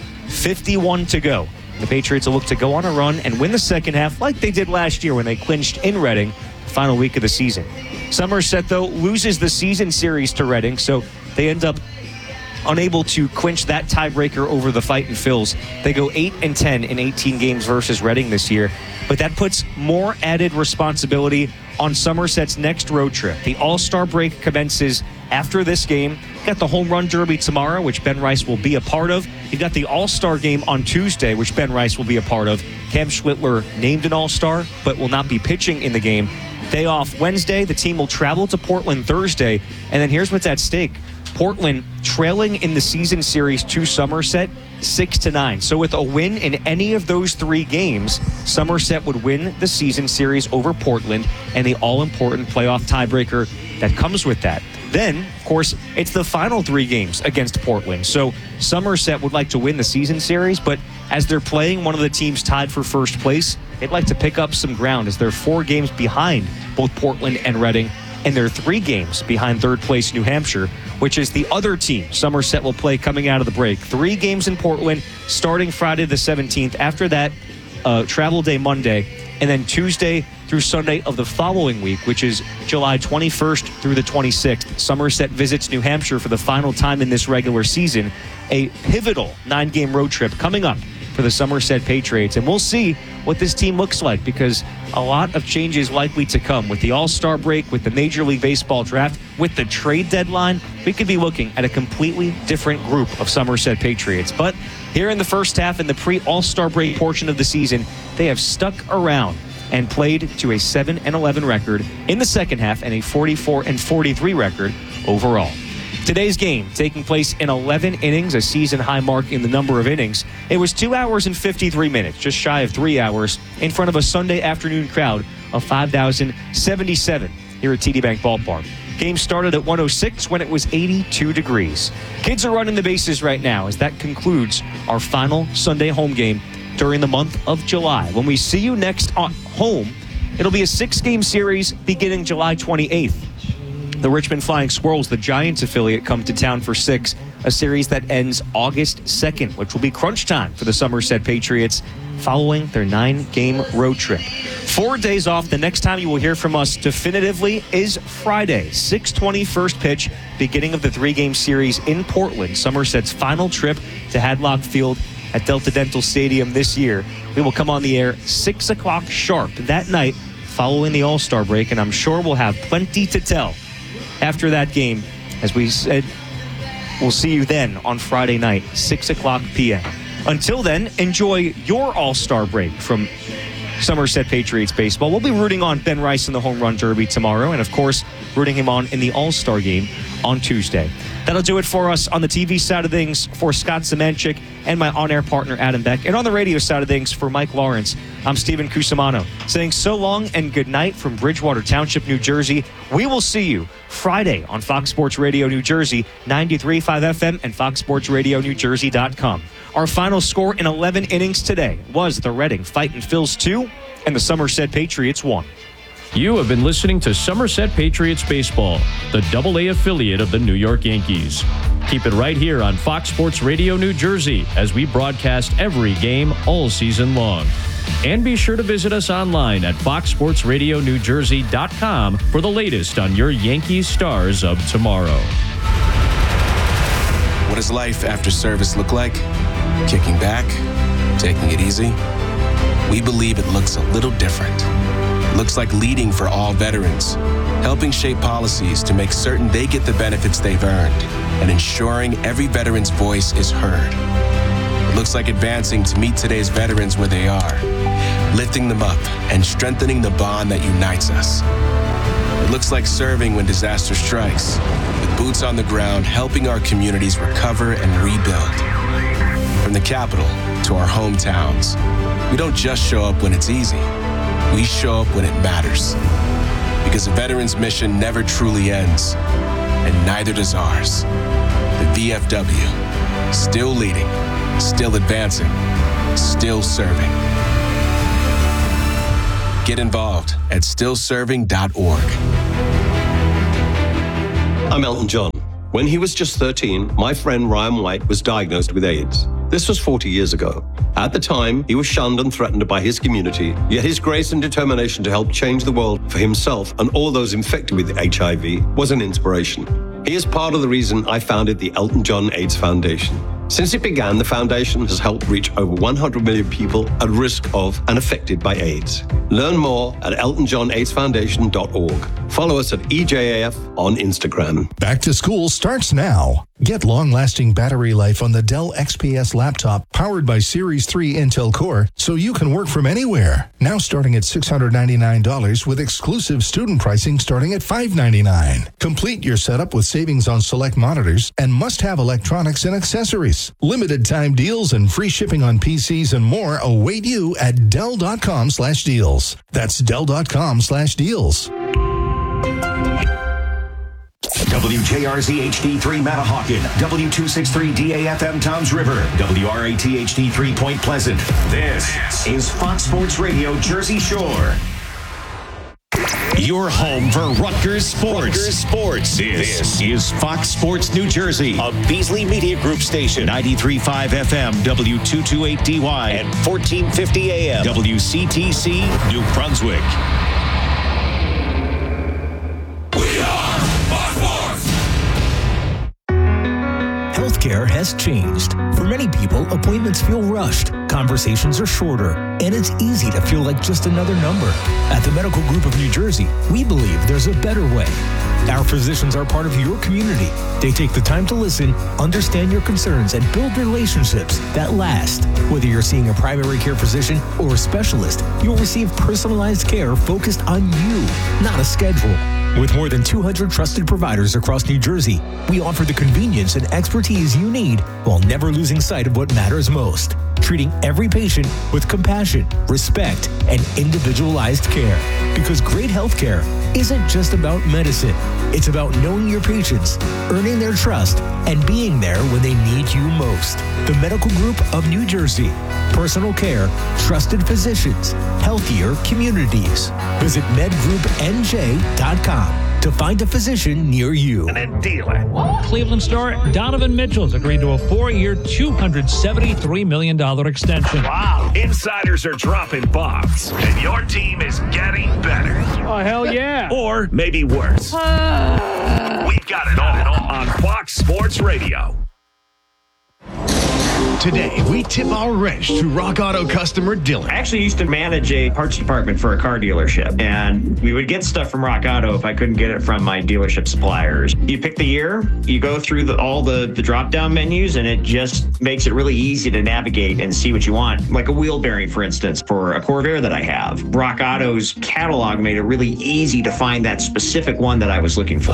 51 to go. The Patriots will look to go on a run and win the second half like they did last year when they clinched in Reading the final week of the season. Somerset, though, loses the season series to Reading, so they end up unable to clinch that tiebreaker over the Fightin' Phils. They go 8-10 in 18 games versus Reading this year, but that puts more added responsibility on Somerset's next road trip. The All-Star break commences after this game. You've got the Home Run Derby tomorrow, which Ben Rice will be a part of. You've got the All-Star game on Tuesday, which Ben Rice will be a part of. Cam Schwittler named an All-Star, but will not be pitching in the game. Day off Wednesday. The team will travel to Portland Thursday. And then here's what's at stake. Portland trailing in the season series to Somerset 6-9. So with a win in any of those three games, Somerset would win the season series over Portland and the all-important playoff tiebreaker that comes with that. Then, of course, it's the final three games against Portland. So Somerset would like to win the season series, but as they're playing one of the teams tied for first place, they'd like to pick up some ground as they're 4 games behind both Portland and Reading, and they're 3 games behind third place New Hampshire, which is the other team Somerset will play coming out of the break. 3 games in Portland starting Friday the 17th. After that, travel day Monday, and then Tuesday through Sunday of the following week, which is July 21st through the 26th. Somerset visits New Hampshire for the final time in this regular season. A pivotal 9-game road trip coming up for the Somerset Patriots. And we'll see what this team looks like, because a lot of changes likely to come with the All-Star break, with the Major League Baseball draft, with the trade deadline. We could be looking at a completely different group of Somerset Patriots. But here in the first half, in the pre-All-Star break portion of the season, they have stuck around and played to a 7-11 record in the second half and a 44-43 record overall. Today's game taking place in 11 innings, a season-high mark in the number of innings. It was 2 hours and 53 minutes, just shy of 3 hours, in front of a Sunday afternoon crowd of 5,077 here at TD Bank Ballpark. Game started at 1:06 when it was 82 degrees. Kids are running the bases right now as that concludes our final Sunday home game during the month of July. When we see you next on home, it'll be a 6-game series beginning July 28th. The Richmond Flying Squirrels, the Giants affiliate, come to town for 6, a series that ends August 2nd, which will be crunch time for the Somerset Patriots following their 9-game road trip. 4 days off. The next time you will hear from us definitively is Friday, 6:20 first pitch, beginning of the 3-game series in Portland, Somerset's final trip to Hadlock Field at Delta Dental Stadium this year. We will come on the air 6 o'clock sharp that night following the All-Star break, and I'm sure we'll have plenty to tell after that game. As we said, we'll see you then on Friday night, 6 o'clock p.m. Until then, enjoy your All-Star break from Somerset Patriots baseball. We'll be rooting on Ben Rice in the Home Run Derby tomorrow, and of course, rooting him on in the All-Star game on Tuesday. That'll do it for us on the TV side of things. For Scott Zemanchik and my on-air partner, Adam Beck, and on the radio side of things, for Mike Lawrence, I'm Steven Cusimano, saying so long and good night from Bridgewater Township, New Jersey. We will see you Friday on Fox Sports Radio New Jersey, 93.5 FM, and foxsportsradionewjersey.com. Our final score in 11 innings today was the Reading Fightin' Phils 2 and the Somerset Patriots 1. You have been listening to Somerset Patriots Baseball, the AA affiliate of the New York Yankees. Keep it right here on Fox Sports Radio New Jersey as we broadcast every game all season long. And be sure to visit us online at foxsportsradionewjersey.com for the latest on your Yankees stars of tomorrow. What does life after service look like? Kicking back? Taking it easy? We believe it looks a little different. It looks like leading for all veterans, helping shape policies to make certain they get the benefits they've earned, and ensuring every veteran's voice is heard. It looks like advancing to meet today's veterans where they are, lifting them up and strengthening the bond that unites us. It looks like serving when disaster strikes, with boots on the ground helping our communities recover and rebuild. From the capital to our hometowns, we don't just show up when it's easy. We show up when it matters. Because a veteran's mission never truly ends, and neither does ours. The VFW, still leading, still advancing, Still serving. Get involved at stillserving.org. I'm Elton John. When he was just 13, my friend Ryan White was diagnosed with AIDS. This was 40 years ago. At the time, he was shunned and threatened by his community, yet his grace and determination to help change the world for himself and all those infected with HIV was an inspiration. He is part of the reason I founded the Elton John AIDS Foundation. Since it began, the foundation has helped reach over 100 million people at risk of and affected by AIDS. Learn more at eltonjohnaidsfoundation.org. Follow us at EJAF on Instagram. Back to school starts now. Get long-lasting battery life on the Dell XPS laptop powered by Series 3 Intel Core so you can work from anywhere. Now starting at $699 with exclusive student pricing starting at $599. Complete your setup with savings on select monitors and must-have electronics and accessories. Limited time deals and free shipping on PCs and more await you at Dell.com/deals. That's Dell.com/deals. WJRZ HD3 Matahawkin, W263 DAFM Toms River, WRAT HD3 Point Pleasant. This is Fox Sports Radio Jersey Shore. Your home for Rutgers Sports. This is Fox Sports New Jersey, a Beasley Media Group station, 93.5 FM, W228DY, and 1450 AM, WCTC, New Brunswick. Healthcare has changed. For many people, appointments feel rushed, conversations are shorter, and it's easy to feel like just another number. At the Medical Group of New Jersey, we believe there's a better way. Our physicians are part of your community. They take the time to listen, understand your concerns, and build relationships that last. Whether you're seeing a primary care physician or a specialist, you'll receive personalized care focused on you, not a schedule. With more than 200 trusted providers across New Jersey, we offer the convenience and expertise you need while never losing sight of what matters most. Treating every patient with compassion, respect, and individualized care. Because great healthcare isn't just about medicine. It's about knowing your patients, earning their trust, and being there when they need you most. The Medical Group of New Jersey. Personal care, trusted physicians, healthier communities. Visit medgroupnj.com to find a physician near you. And then deal it. Cleveland star Donovan Mitchell's agreed to a 4-year, $273 million extension. Wow. Insiders are dropping bombs, and your team is getting better. Oh, hell yeah. Or maybe worse. We've got it all on Fox Sports Radio. Today, we tip our wrench to Rock Auto customer Dylan. I actually used to manage a parts department for a car dealership, and we would get stuff from Rock Auto if I couldn't get it from my dealership suppliers. You pick the year, you go through all the drop-down menus, and it just makes it really easy to navigate and see what you want. Like a wheel bearing, for instance, for a Corvair that I have. Rock Auto's catalog made it really easy to find that specific one that I was looking for.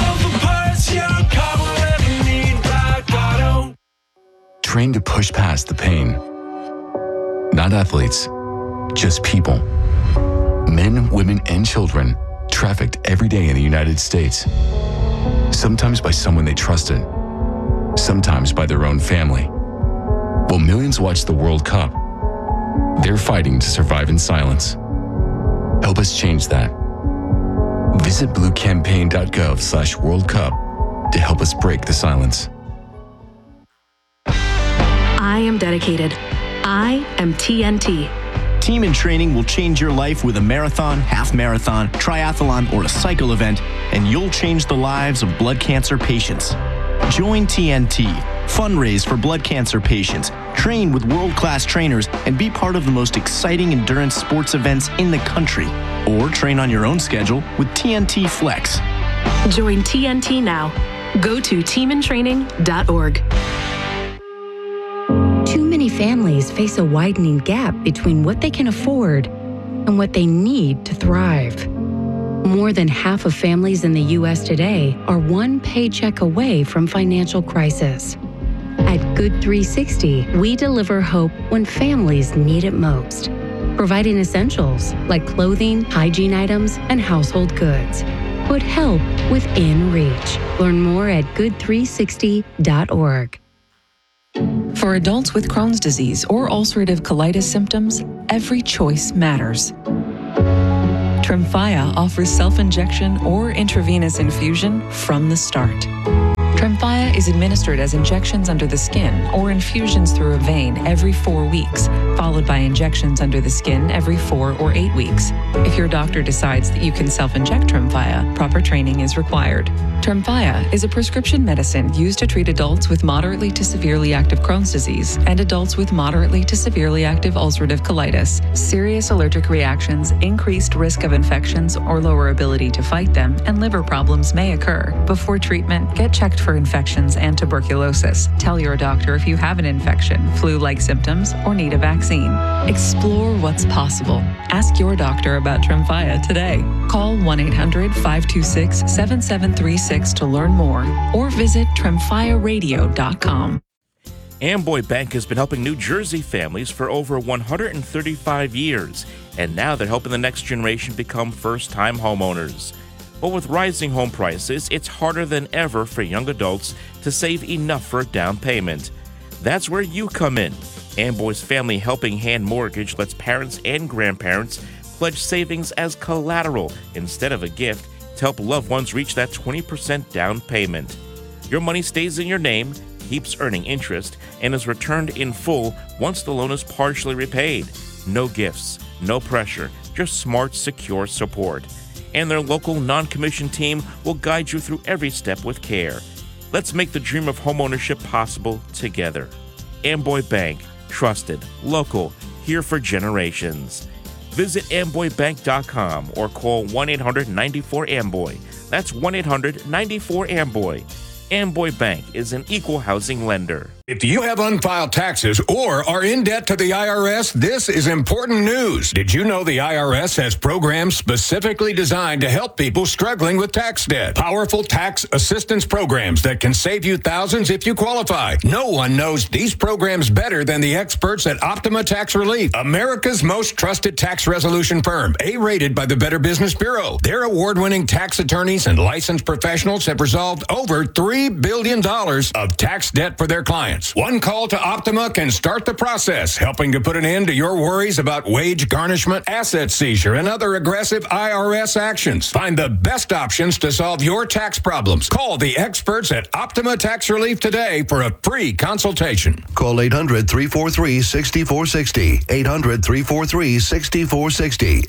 Trained to push past the pain. Not athletes, just people. Men, women, and children trafficked every day in the United States. Sometimes by someone they trusted, sometimes by their own family. While millions watch the World Cup, they're fighting to survive in silence. Help us change that. Visit bluecampaign.gov/World Cup to help us break the silence. I am dedicated. I am TNT. Team in Training will change your life with a marathon, half marathon, triathlon, or a cycle event, and you'll change the lives of blood cancer patients. Join TNT, fundraise for blood cancer patients, train with world-class trainers, and be part of the most exciting endurance sports events in the country. Or train on your own schedule with TNT Flex. Join TNT now. Go to teamintraining.org. Too many families face a widening gap between what they can afford and what they need to thrive. More than half of families in the U.S. today are one paycheck away from financial crisis. At Good 360, we deliver hope when families need it most, providing essentials like clothing, hygiene items, and household goods. Put help within reach. Learn more at good360.org. For adults with Crohn's disease or ulcerative colitis symptoms, every choice matters. Tremfya offers self-injection or intravenous infusion from the start. Tremfya is administered as injections under the skin or infusions through a vein every 4 weeks, followed by injections under the skin every 4 or 8 weeks. If your doctor decides that you can self-inject Tremfya, proper training is required. Tremfya is a prescription medicine used to treat adults with moderately to severely active Crohn's disease and adults with moderately to severely active ulcerative colitis. Serious allergic reactions, increased risk of infections or lower ability to fight them, and liver problems may occur. Before treatment, get checked for infections and tuberculosis. Tell your doctor if you have an infection, flu-like symptoms, or need a vaccine. Explore what's possible. Ask your doctor about Tremfya today. Call 1-800-526-7736 to learn more or visit tremfyaradio.com. Amboy Bank has been helping New Jersey families for over 135 years, and now they're helping the next generation become first-time homeowners. But with rising home prices, it's harder than ever for young adults to save enough for a down payment. That's where you come in. Amboy's Family Helping Hand Mortgage lets parents and grandparents pledge savings as collateral instead of a gift to help loved ones reach that 20% down payment. Your money stays in your name, keeps earning interest, and is returned in full once the loan is partially repaid. No gifts, no pressure, just smart, secure support. And their local non-commissioned team will guide you through every step with care. Let's make the dream of homeownership possible together. Amboy Bank, trusted, local, here for generations. Visit amboybank.com or call 1-800-94-AMBOY. That's 1-800-94-AMBOY. Amboy Bank is an equal housing lender. If you have unfiled taxes or are in debt to the IRS, this is important news. Did you know the IRS has programs specifically designed to help people struggling with tax debt? Powerful tax assistance programs that can save you thousands if you qualify. No one knows these programs better than the experts at Optima Tax Relief, America's most trusted tax resolution firm, A-rated by the Better Business Bureau. Their award-winning tax attorneys and licensed professionals have resolved over $3 billion of tax debt for their clients. One call to Optima can start the process, helping to put an end to your worries about wage garnishment, asset seizure, and other aggressive IRS actions. Find the best options to solve your tax problems. Call the experts at Optima Tax Relief today for a free consultation. Call 800-343-6460. 800-343-6460.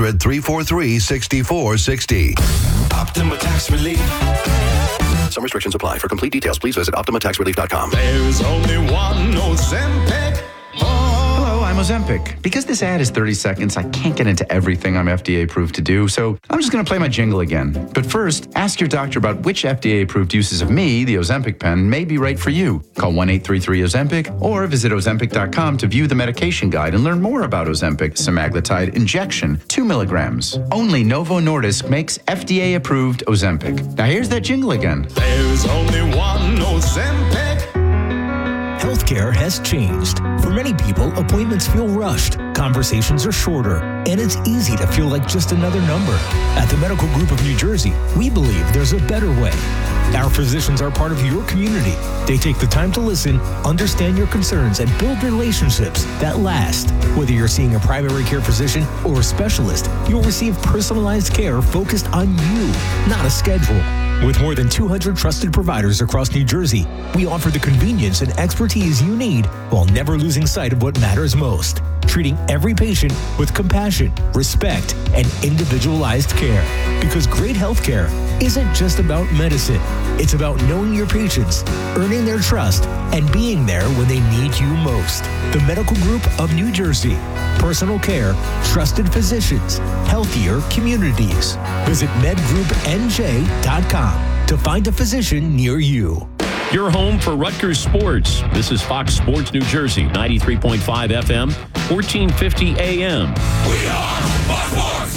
800-343-6460. Optima Tax Relief. Some restrictions apply. For complete details, please visit OptimaTaxRelief.com. There's only one Ozempic. Hello, I'm Ozempic. Because this ad is 30 seconds, I can't get into everything I'm FDA approved to do, so I'm just going to play my jingle again. But first, ask your doctor about which FDA approved uses of me, the Ozempic pen, may be right for you. Call 1-833-OZEMPIC or visit Ozempic.com to view the medication guide and learn more about Ozempic semaglutide injection, 2 milligrams. Only Novo Nordisk makes FDA approved Ozempic. Now here's that jingle again. There's only one Ozempic. Healthcare has changed. For many people, appointments feel rushed, conversations are shorter, and it's easy to feel like just another number. At the Medical Group of New Jersey, we believe there's a better way. Our physicians are part of your community. They take the time to listen, understand your concerns, and build relationships that last. Whether you're seeing a primary care physician or a specialist, you'll receive personalized care focused on you, not a schedule. With more than 200 trusted providers across New Jersey, we offer the convenience and expertise you need while never losing sight of what matters most. Treating every patient with compassion, respect, and individualized care. Because great healthcare isn't just about medicine. It's about knowing your patients, earning their trust, and being there when they need you most. The Medical Group of New Jersey. Personal care, trusted physicians, healthier communities. Visit medgroupnj.com to find a physician near you. Your home for Rutgers sports. This is Fox Sports New Jersey, 93.5 FM, 1450 AM. We are Fox Sports.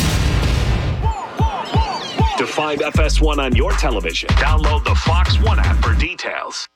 To find FS1 on your television, download the Fox One app for details.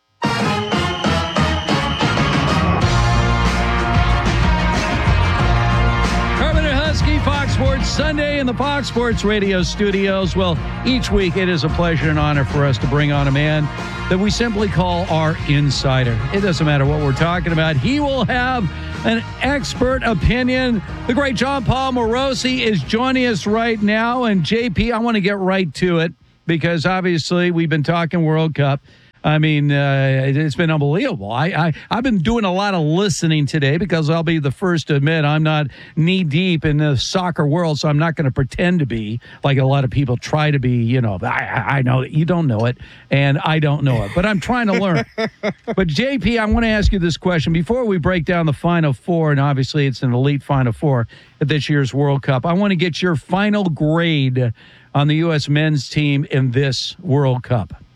Carpenter Husky, Fox Sports Sunday in the Fox Sports Radio studios. Well, each week it is a pleasure and honor for us to bring on a man that we simply call our insider. It doesn't matter what we're talking about. He will have an expert opinion. The great John Paul Morosi is joining us right now. And JP, I want to get right to it because obviously we've been talking World Cup. I mean, it's been unbelievable. I've been doing a lot of listening today because I'll be the first to admit I'm not knee-deep in the soccer world, so I'm not going to pretend to be like a lot of people try to be. You know, I know that you don't know it, and I don't know it, but I'm trying to learn. But, JP, I want to ask you this question. Before we break down the Final Four, and obviously it's an elite Final Four at this year's World Cup, I want to get your final grade on the U.S. men's team in this World Cup.